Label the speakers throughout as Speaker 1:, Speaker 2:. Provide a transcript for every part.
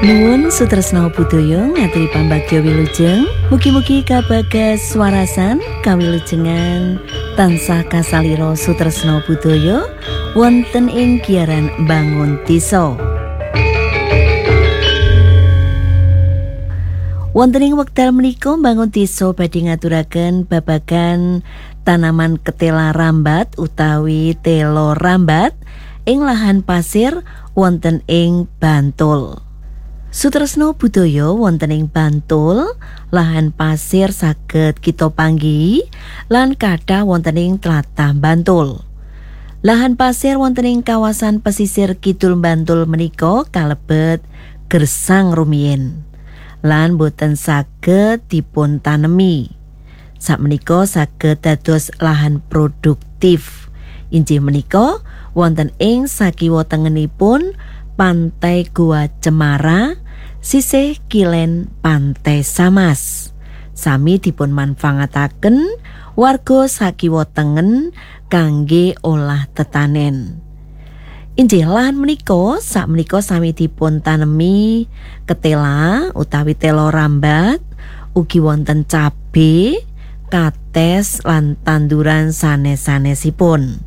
Speaker 1: Nuwun sutresna budaya ngaturi pambagya wilujeng. Mugi-mugi kabagas warasan kawilujengan tansah kasalira sutresna budaya wonten ing giyaran Bangun Desa. Wonten ing wekdal menika Bangun Desa badhe ngaturaken babagan tanaman ketela rambat utawi telo rambat ing lahan pasir wonten ing Bantul. Sutresna budaya wonten ing Bantul, lahan pasir saged kita panggihi lan kathah wonten ing tlatah Bantul. Lahan pasir wonten ing kawasan pesisir kidul Bantul menika kalebet gersang rumiyin lan boten saged dipun tanemi. Sakmenika saged dados lahan produktif. Inggih menika wonten ing sakiwa tengenipun Pantai Goa Cemara, sisih kilen Pantai Samas. Sami dipun manfaataken warga sakiwa tengen kangge olah tetanen. Inggih lahan menika sakmenika sami dipun tanemi ketela utawi telo rambat, ugi wonten cabe, kates lan tanduran sanes-sanesipun.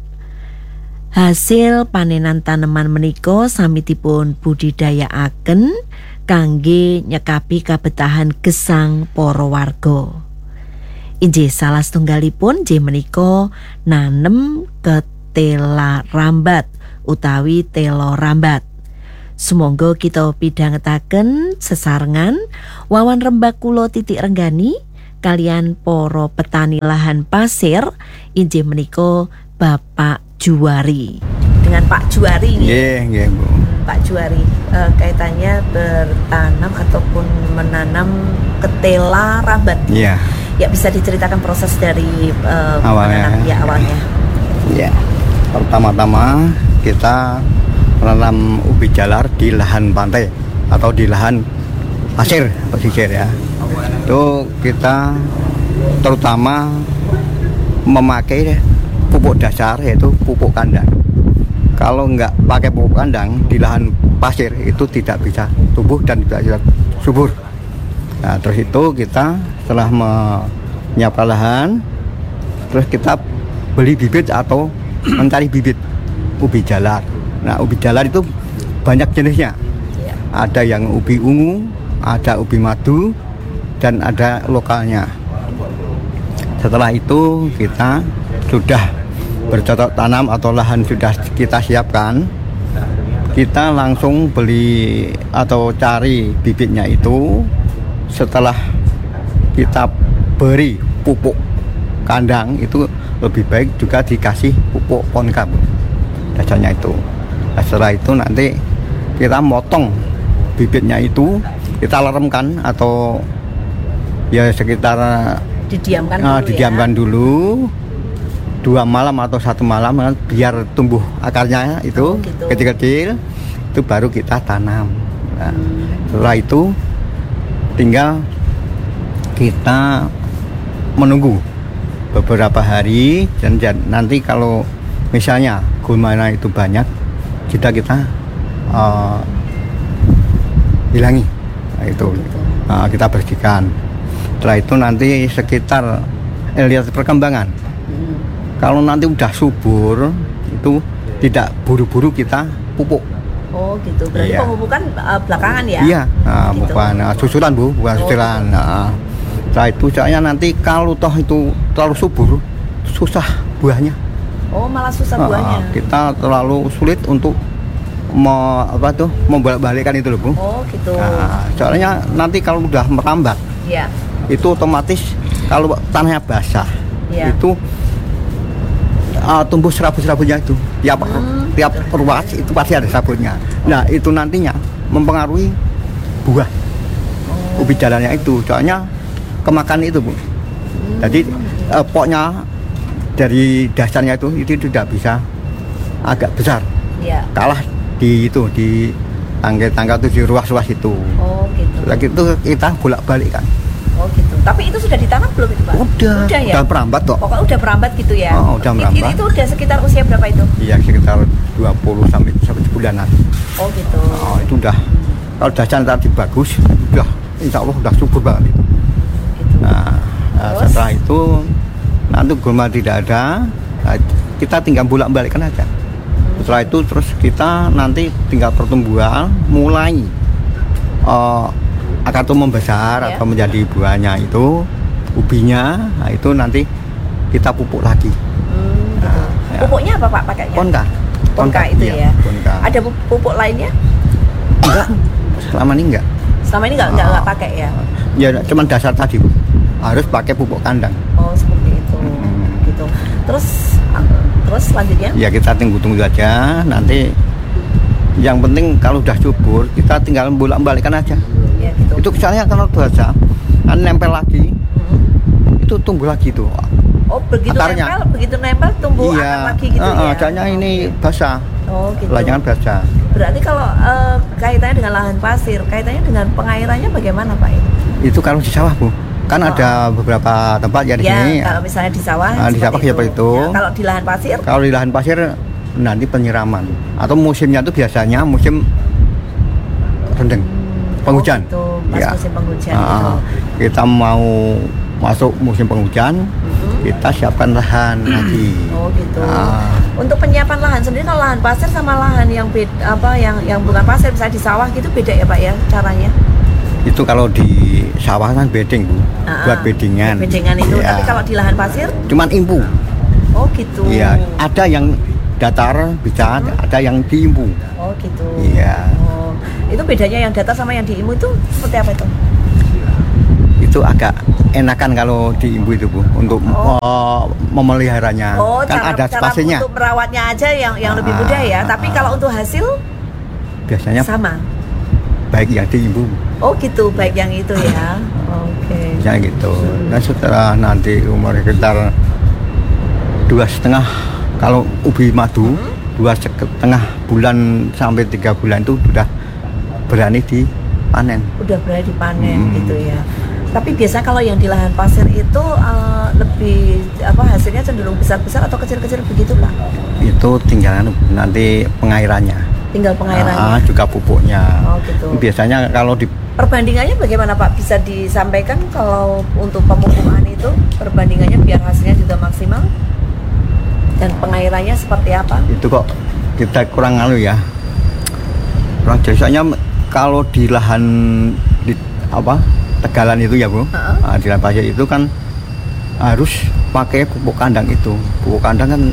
Speaker 1: Hasil panenan tanaman menika sami dipun budidayakaken kangge nyekapi kabetahan gesang para warga. Inggih salah setunggalipun inggih menika nanem ketela rambat utawi telo rambat. Sumangga kita pidhangetaken sesarengan wawan rembag kula Titik Renggani kalian para petani lahan pasir inggih menika Bapak Juwari. Dengan Pak Juwari ini.
Speaker 2: Nggih, Bu.
Speaker 1: Pak Juwari, kaitannya bertanam ataupun menanam ketela rambat.
Speaker 2: Iya.
Speaker 1: Ya, bisa diceritakan proses dari
Speaker 2: awalnya.
Speaker 1: Awalnya.
Speaker 2: Ya. Pertama-tama kita menanam ubi jalar di lahan pantai atau di lahan pasir pesisir ya. Itu kita terutama memakai pupuk dasar yaitu pupuk kandang. Kalau nggak pakai pupuk kandang di lahan pasir itu tidak bisa tumbuh dan tidak bisa subur. Nah, terus itu kita setelah menyiapkan lahan, terus kita beli bibit atau mencari bibit ubi jalar. Nah, ubi jalar itu banyak jenisnya. Ada yang ubi ungu, ada ubi madu, dan ada lokalnya. Setelah itu kita sudah bercocok tanam atau lahan sudah kita siapkan, kita langsung beli atau cari bibitnya itu. Setelah kita beri pupuk kandang itu lebih baik juga dikasih pupuk ponkap dasarnya itu. Nah, setelah itu nanti kita motong bibitnya itu, kita leremkan atau ya sekitar didiamkan dulu 2 malam atau 1 malam biar tumbuh akarnya itu kecil-kecil, itu baru kita tanam. Nah, setelah itu tinggal kita menunggu beberapa hari dan nanti kalau misalnya gulmana itu banyak kita hilangi. Nah, itu kita bersihkan. Setelah itu nanti sekitar lihat perkembangan. Kalau nanti udah subur itu tidak buru-buru kita pupuk.
Speaker 1: Oh gitu, berarti
Speaker 2: iya.
Speaker 1: pemupukan belakangan ya?
Speaker 2: Iya,
Speaker 1: gitu.
Speaker 2: bukan susulan Bu, bukan susulan.
Speaker 1: Gitu.
Speaker 2: Setelah itu soalnya nanti kalau toh itu terlalu subur susah buahnya.
Speaker 1: Oh, malah susah buahnya.
Speaker 2: Kita terlalu sulit untuk membolak-balikkan itu loh Bu.
Speaker 1: Oh gitu.
Speaker 2: Nah, soalnya nanti kalau udah merambat,
Speaker 1: ya.
Speaker 2: Itu otomatis kalau tanahnya basah,
Speaker 1: ya.
Speaker 2: Itu tumbuh serabut-serabutnya itu. Tiap ruas itu pasti ada serabutnya. Nah, itu nantinya mempengaruhi buah ubi jalarnya itu. Soalnya kemakan itu Bu. Jadi pokoknya dari dasarnya itu tidak bisa agak besar. Ya. Kalah di tangga-tangga itu di ruas-ruas itu.
Speaker 1: Oh gitu.
Speaker 2: Lagi itu kita bolak-balik kan.
Speaker 1: Oh gitu. Tapi itu sudah ditanam belum itu Pak?
Speaker 2: Udah ya? Udah merambat kok.
Speaker 1: Pokoknya udah merambat gitu ya?
Speaker 2: Oh, udah merambat.
Speaker 1: Itu udah sekitar usia berapa itu?
Speaker 2: Iya, sekitar 20 sampai sebulanan.
Speaker 1: Oh gitu.
Speaker 2: Oh, itu udah Kalau dasar tadi bagus, udah insya Allah udah subur banget itu.
Speaker 1: Gitu.
Speaker 2: Nah,
Speaker 1: Terus?
Speaker 2: setelah itu nanti gulma tidak ada, nah, kita tinggal bolak-balikkan aja. Setelah itu terus kita nanti tinggal pertumbuhan mulai akar itu membesar
Speaker 1: Ya.
Speaker 2: atau menjadi buahnya itu ubinya, nah, itu nanti kita pupuk lagi.
Speaker 1: Gitu.
Speaker 2: ya.
Speaker 1: Pupuknya apa Pak pakainya?
Speaker 2: Konka
Speaker 1: Itu
Speaker 2: iya,
Speaker 1: ya.
Speaker 2: konka.
Speaker 1: Ada pupuk lainnya?
Speaker 2: Enggak, selama ini enggak.
Speaker 1: Selama ini nggak pakai ya?
Speaker 2: Ya cuman dasar tadi Bu. Harus pakai pupuk kandang.
Speaker 1: Oh seperti itu. Gitu. Terus selanjutnya?
Speaker 2: Ya kita tunggu aja nanti. Yang penting kalau udah subur kita tinggal bolak-balikkan aja.
Speaker 1: Ya gitu.
Speaker 2: Itu misalnya kalau basah kan nempel lagi, itu tumbuh lagi tuh.
Speaker 1: Oh
Speaker 2: akarnya.
Speaker 1: begitu nempel tumbuh
Speaker 2: Iya,
Speaker 1: akar lagi gitu ya?
Speaker 2: adanya ini basah,
Speaker 1: Oh gitu.
Speaker 2: lanjangan basah.
Speaker 1: Berarti kalau kaitannya dengan lahan pasir, kaitannya dengan pengairannya bagaimana Pak?
Speaker 2: Itu kalau di sawah Bu, kan ada beberapa tempat ya di
Speaker 1: Ya,
Speaker 2: sini.
Speaker 1: kalau misalnya di sawah,
Speaker 2: Di sawah seperti itu.
Speaker 1: Ya, kalau di lahan pasir,
Speaker 2: Kalau di lahan pasir nanti penyiraman atau musimnya itu biasanya musim rendeng, penghujan.
Speaker 1: Oh gitu, pas
Speaker 2: Ya.
Speaker 1: musim penghujan
Speaker 2: Ah,
Speaker 1: itu.
Speaker 2: Kita mau masuk musim penghujan, kita siapkan lahan lagi.
Speaker 1: Oh gitu.
Speaker 2: Ah.
Speaker 1: Untuk penyiapan lahan sendiri, kalau lahan pasir sama lahan yang yang bukan pasir, misalnya di sawah gitu beda ya Pak ya caranya?
Speaker 2: Itu kalau di sawah kan beding Bu, buat bedingan.
Speaker 1: Bedengan itu,
Speaker 2: Ya.
Speaker 1: tapi kalau di lahan pasir,
Speaker 2: Cuman impu.
Speaker 1: oh gitu.
Speaker 2: Iya, ada yang datar bisa, ada yang diimpu.
Speaker 1: Oh gitu.
Speaker 2: Iya.
Speaker 1: Oh, itu bedanya yang datar sama yang diimbu itu seperti apa itu?
Speaker 2: Itu agak enakan kalau diimbu itu Bu, untuk memeliharanya.
Speaker 1: Oh,
Speaker 2: Kan ada
Speaker 1: cara
Speaker 2: spasinya.
Speaker 1: untuk merawatnya aja yang lebih mudah ya. Tapi kalau untuk hasil
Speaker 2: Biasanya
Speaker 1: sama.
Speaker 2: baik yang diimbu.
Speaker 1: Oh gitu, baik yang itu ya. Oke.
Speaker 2: Ya gitu. Dan setelah nanti umur sekitar 2,5, kalau ubi madu 2,5 bulan sampai 3 bulan itu sudah berani dipanen.
Speaker 1: Udah berani dipanen
Speaker 2: Hmm.
Speaker 1: gitu ya. Tapi biasanya kalau yang di lahan pasir itu lebih hasilnya cenderung besar-besar atau kecil-kecil begitu Pak?
Speaker 2: Itu tinggal nanti pengairannya.
Speaker 1: Tinggal pengairannya.
Speaker 2: Juga pupuknya.
Speaker 1: Oh gitu.
Speaker 2: Biasanya kalau di
Speaker 1: Perbandingannya bagaimana Pak? Bisa disampaikan kalau untuk pemupukan itu perbandingannya biar hasilnya juga maksimal? Dan pengairannya seperti apa?
Speaker 2: itu kok kita kurang ya. Kurang jasanya kalau di lahan di tegalan itu ya Bu. Di lahan pasir itu kan harus pakai pupuk kandang itu. Pupuk kandang kan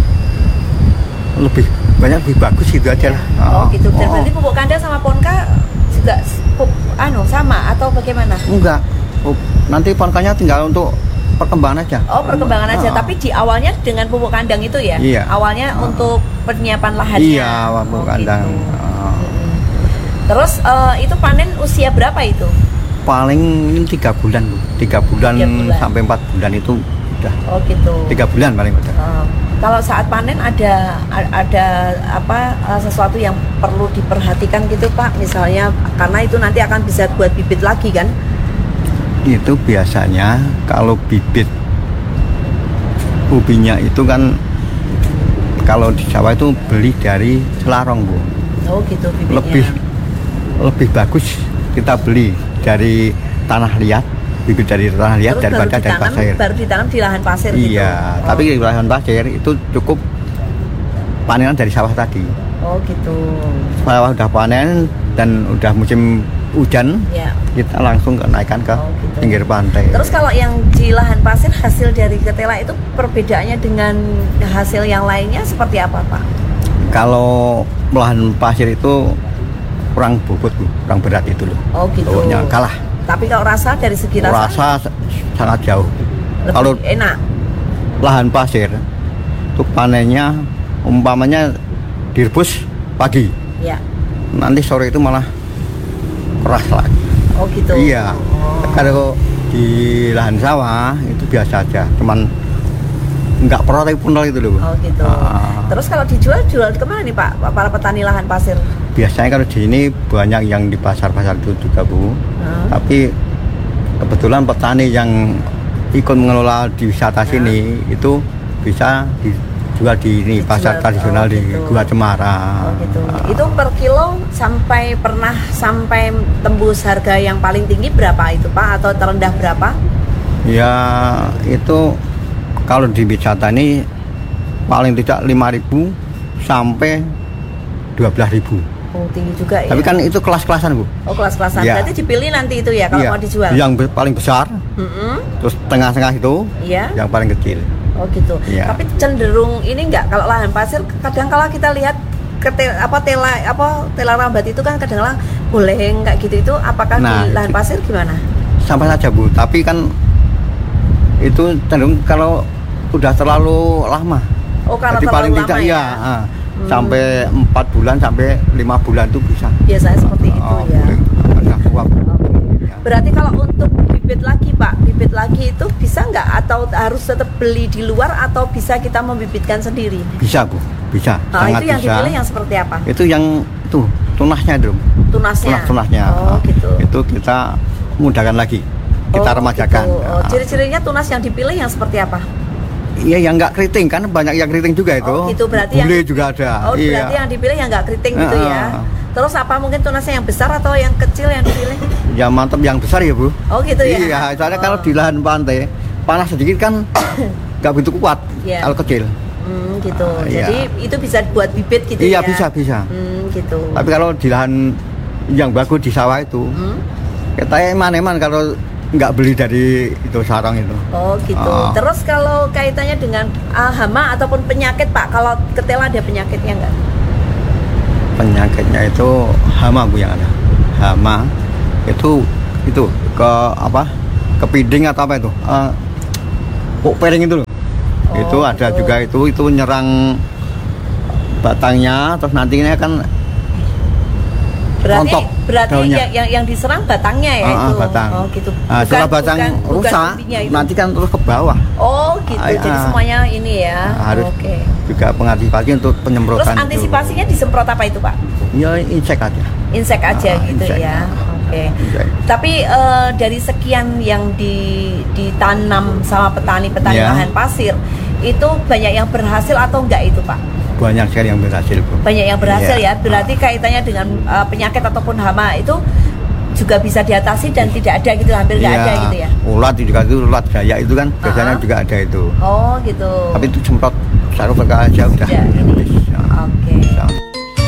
Speaker 2: lebih banyak, lebih bagus gitu aja lah.
Speaker 1: Oh gitu. Dan berarti pupuk kandang sama ponka juga sama atau bagaimana?
Speaker 2: Enggak. Nanti ponkanya tinggal untuk perkembangan aja.
Speaker 1: Oh perkembangan aja, tapi di awalnya dengan pupuk kandang itu ya?
Speaker 2: Iya.
Speaker 1: Awalnya untuk penyiapan lahannya?
Speaker 2: Iya, pupuk kandang.
Speaker 1: Gitu. Terus itu panen usia berapa itu?
Speaker 2: Paling ini 3 bulan Bu. 3 bulan,
Speaker 1: 3 bulan.
Speaker 2: sampai 4 bulan itu udah.
Speaker 1: Oh gitu.
Speaker 2: 3 bulan paling udah.
Speaker 1: Kalau saat panen ada sesuatu yang perlu diperhatikan gitu Pak, misalnya karena itu nanti akan bisa buat bibit lagi kan?
Speaker 2: Itu biasanya kalau bibit ubinya itu kan kalau di Jawa itu beli dari Selarong Bu.
Speaker 1: Oh gitu bibitnya.
Speaker 2: Lebih bagus kita beli dari tanah liat, bibit dari tanah liat
Speaker 1: Terus
Speaker 2: daripada dari pasir.
Speaker 1: baru ditanam di lahan pasir gitu?
Speaker 2: Iya, tapi di lahan pasir itu cukup panenan dari sawah tadi.
Speaker 1: Oh gitu.
Speaker 2: Sawah udah panen dan udah musim hujan,
Speaker 1: Ya.
Speaker 2: kita langsung naikkan ke
Speaker 1: gitu.
Speaker 2: pinggir pantai.
Speaker 1: Terus kalau yang di lahan pasir hasil dari ketela itu perbedaannya dengan hasil yang lainnya seperti apa Pak?
Speaker 2: Kalau lahan pasir itu kurang bobot Bu, kurang berat itu loh.
Speaker 1: Oh gitu.
Speaker 2: Bobotnya kalah.
Speaker 1: Tapi kalau rasa dari segi
Speaker 2: Rasa sangat jauh.
Speaker 1: lebih
Speaker 2: Kalau
Speaker 1: enak.
Speaker 2: lahan pasir itu panennya umpamanya direbus pagi,
Speaker 1: Ya.
Speaker 2: nanti sore itu malah keras lagi.
Speaker 1: Oh gitu.
Speaker 2: Iya. Kalau di lahan sawah itu biasa aja, cuman nggak pro tapi punol itu loh.
Speaker 1: Oh gitu. Terus kalau jual kemana nih Pak? Para petani lahan pasir?
Speaker 2: Biasanya kalau di sini banyak yang di pasar-pasar itu juga Bu. Tapi kebetulan petani yang ikut mengelola di wisata sini itu bisa jual di ini pasar tradisional di
Speaker 1: gitu.
Speaker 2: Gua Cemara.
Speaker 1: Oh gitu. Itu per kilo pernah sampai tembus harga yang paling tinggi berapa itu Pak, atau terendah berapa?
Speaker 2: Ya itu kalau di wisata ini paling tidak 5.000 sampai 12.000.
Speaker 1: Oh tinggi juga ya.
Speaker 2: Tapi kan itu kelas-kelasan Bu.
Speaker 1: Oh kelas-kelasan.
Speaker 2: Ya.
Speaker 1: Berarti dipilih nanti itu ya kalau
Speaker 2: Iya.
Speaker 1: mau dijual.
Speaker 2: Yang paling besar,
Speaker 1: Mm-mm.
Speaker 2: terus tengah-tengah itu
Speaker 1: Iya.
Speaker 2: yang paling kecil.
Speaker 1: Oh gitu.
Speaker 2: Iya.
Speaker 1: Tapi cenderung ini enggak, kalau lahan pasir kadang kalau kita lihat tela rambat itu kan kadang-kadang boleh enggak gitu, itu apakah
Speaker 2: Nah,
Speaker 1: di lahan pasir gimana?
Speaker 2: Sama saja Bu, tapi kan itu cenderung kalau udah terlalu lama.
Speaker 1: Oh kalau
Speaker 2: Jadi paling
Speaker 1: terlalu
Speaker 2: tidak
Speaker 1: lama
Speaker 2: ya,
Speaker 1: ya.
Speaker 2: sampai 4 bulan sampai 5 bulan itu bisa.
Speaker 1: Biasanya seperti itu ya.
Speaker 2: Boleh. Ada uang.
Speaker 1: Oke.
Speaker 2: Ya.
Speaker 1: Berarti kalau untuk bibit lagi Pak, bibit lagi itu bisa nggak, atau harus tetap beli di luar, atau bisa kita membibitkan sendiri?
Speaker 2: Bisa Bu, bisa.
Speaker 1: Nah,
Speaker 2: Sangat
Speaker 1: itu yang
Speaker 2: bisa.
Speaker 1: dipilih yang seperti apa?
Speaker 2: Itu yang tuh tunasnya itu.
Speaker 1: Tunasnya.
Speaker 2: Tunasnya.
Speaker 1: Oh gitu.
Speaker 2: Itu kita mudahkan lagi. Kita
Speaker 1: Oh,
Speaker 2: remajakan.
Speaker 1: gitu. Oh, ciri-cirinya tunas yang dipilih yang seperti apa?
Speaker 2: Iya, yang nggak keriting kan banyak yang keriting juga itu.
Speaker 1: Oh gitu, berarti
Speaker 2: Bule
Speaker 1: yang
Speaker 2: juga ada.
Speaker 1: Oh
Speaker 2: Iya.
Speaker 1: berarti yang dipilih yang nggak keriting gitu ya. Terus apa mungkin tunasnya yang besar atau yang kecil yang dipilih?
Speaker 2: Ya mantap yang besar ya Bu.
Speaker 1: Oh gitu ya.
Speaker 2: Iya, soalnya kalau
Speaker 1: Oh.
Speaker 2: di lahan pantai panas sedikit kan nggak begitu kuat.
Speaker 1: Iya.
Speaker 2: Kalau kecil.
Speaker 1: Gitu.
Speaker 2: Iya.
Speaker 1: Jadi itu bisa buat bibit gitu
Speaker 2: Iya,
Speaker 1: ya.
Speaker 2: bisa.
Speaker 1: Gitu.
Speaker 2: Tapi kalau di lahan yang bagus di sawah itu, kita eman-eman kalau nggak beli dari itu sarang itu.
Speaker 1: Oh gitu. Terus kalau kaitannya dengan hama ataupun penyakit Pak, kalau ketela ada penyakitnya nggak?
Speaker 2: Penyakitnya itu hama Bu yang ada. Hama itu ke apa? Kepiting atau apa itu? Pok piring itu loh. Itu ada
Speaker 1: gitu.
Speaker 2: juga itu nyerang batangnya, terus nantinya kan rontok
Speaker 1: Berarti
Speaker 2: daunnya.
Speaker 1: yang diserang batangnya ya itu.
Speaker 2: Batang.
Speaker 1: Oh gitu.
Speaker 2: Setelah batang rusak,
Speaker 1: intinya itu.
Speaker 2: nanti kan terus ke bawah.
Speaker 1: Oh gitu. Jadi semuanya ini ya.
Speaker 2: Harus
Speaker 1: Oke.
Speaker 2: juga pengantisipasi untuk penyemprotan.
Speaker 1: Terus antisipasinya disemprot apa itu Pak?
Speaker 2: Ya insek aja.
Speaker 1: Insek aja gitu
Speaker 2: insek.
Speaker 1: ya. Oke.
Speaker 2: Insek.
Speaker 1: Tapi dari sekian yang ditanam sama petani-petani
Speaker 2: Ya.
Speaker 1: lahan pasir, itu banyak yang berhasil atau enggak itu Pak?
Speaker 2: Banyak sekali yang berhasil Bu.
Speaker 1: Banyak yang berhasil
Speaker 2: Iya.
Speaker 1: ya. Berarti kaitannya dengan penyakit ataupun hama itu juga bisa diatasi dan tidak ada gitu, hampir nggak ada gitu ya.
Speaker 2: Ulat juga itu, ulat gaya itu kan biasanya juga ada itu.
Speaker 1: Oh gitu.
Speaker 2: Tapi itu semprot sarung aja udah.
Speaker 1: Ya, ini.
Speaker 2: Habis. Ya.
Speaker 1: Oke.
Speaker 2: Bisa.